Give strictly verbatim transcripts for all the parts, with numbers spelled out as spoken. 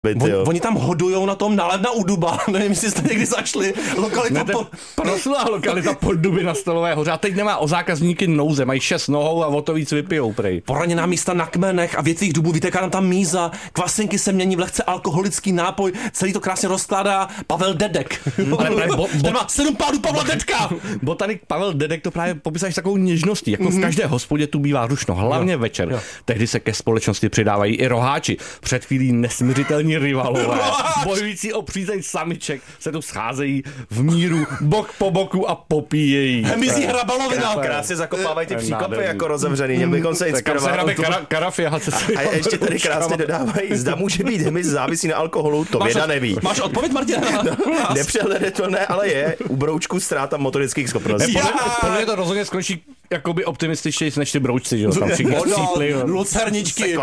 On, oni tam hodujou na tom Nálevna u Duba, nevím, jestli jste někdy zašli. Lokalita ne, po... Proslá lokalita Podduby na Stolové hoře. A teď nemá o zákazníky nouze, mají šest nohou a o to víc vypijou prej. Poraněná místa na kmenech a větvích dubů, vytéká nám tam míza, kvasinky se mění v lehce alkoholický nápoj, celý to krásně rozkládá Pavel Dedek. Ale právě bo, bo, ten má sedm pádů Pavla Dedka. Botanik Pavel Dedek to právě popisuješ takovou něžností, jako mm-hmm. v každé hospodě tu bývá rušno, hlavně jo. večer. Jo. Tehdy se ke společnosti přidávají i roháči. Před chvílí nesmiřitelní rivalové, bojující o přízeň samiček, se tu scházejí v míru, bok po boku a popíjejí. Hemizí hrabalovina. Krásně zakopávají ty příkopy jako rozevřený, měl bychom se inspirovat. A ještě tady krásně dodávají, zda může být hmyz závisí na alkoholu, to věda neví. Máš odpověď, Martina? No, nepřehledatelné, ale je u broučku ztráta motorických schopností. Podle mě to rozhodně skončí jakoby optimističtější než ty broučci, že jo? Tam všichni cípli. Lucerničky.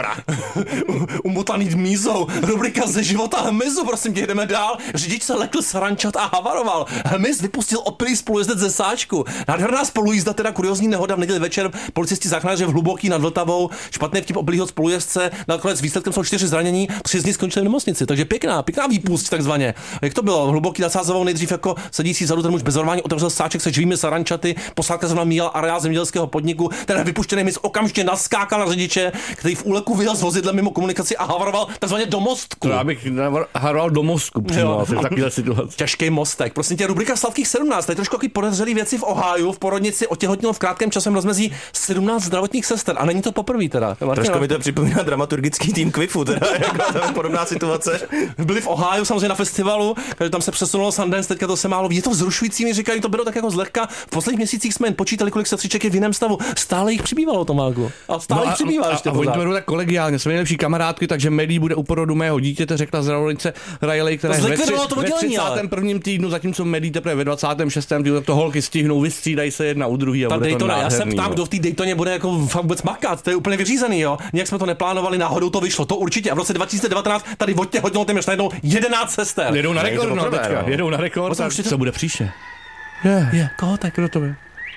Umotaný mízou. Rubrika ze života hmyzu, prosím tě, jdeme dál. Řidič se lekl srančat a havaroval. Hmyz vypustil opilý spolujezdec ze sáčku. Nádherná spolujízda, teda kuriózní nehoda v neděli večer. Policisti záchranáři v Hluboký nad Vltavou. Špatný vtip opilýho spolujezdce. Nakonec výsledkem jsou čtyři zranění. Tři z nich skončili v nemocnici. Takže pěkná, pěkná výpust takzvaně. Jak to bylo? Hluboký nad Sázavou nejdřív jako sedící zadu ten muž bez varování otevřel sáček se živými sarančaty. Posádka zrovna míjel areál zemědělského podniku. Ten vypuštěný hmyz okamžitě naskákal na řidiče, který v úleku vyjel s vozidlem mimo komunikaci a havaroval takzvaně do mostku. To já bych havaroval do mozku přímo v takové situaci. Těžký mostek. Prosím tě, rubrika Sladkých sedmnáct. Tady trošku takový podezřelý věci v Ohio. V porodnici otěhotnělo v krátkém časem rozmezí sedmnáct zdravotních sester. A není to poprvé teda. Trošku mi to připomíná dramaturgický tým Quifu, teda jako tam podobná situace. Byli v Ohio samozřejmě na festivalu, takže tam se přesunulo Sundance, teďka to se málo. Je to vzrušující, mi říkají, to bylo tak jako zlehka. V posledních měsících jsme jen počítali, kolik sestřiček je v jiném stavu. Stále jich přibývalo, Tomáku. A stále no jich přibývá a, ještě. A, a oni to berou tak kolegiálně, jsme nejlepší kamarádky, takže Maddie bude u porodu mého dítěte, řekla zdravotnice Riley, která je ve, tři, ve třicátém prvním týdnu, zatímco Maddie teprve ve dvacátém šestém týdnu, tak to holky stihnou, vystřídají se jedna u druhý a ta bude Daytona, to nádherný. Já se ptám, no. kdo v té Daytoně bude jako fakt vůbec makat, to je úplně vyřízený, jo. Nějak jsme to neplánovali, náhodou to vyšlo, to určitě. A v roce dva tisíce devatenáct tady vodě hodilo téměř najednou jedenáct sester. Jedou na rekord, no, teďka, jedou na rekord, co bude příště? Je, je, koho tak, kdo to je?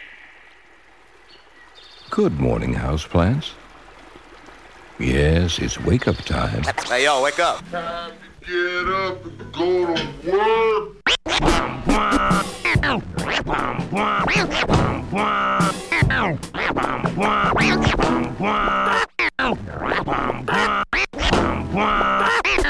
Good morning, houseplants. Yes, it's wake up time. Hey, yo, wake up. Time to get up and go to work.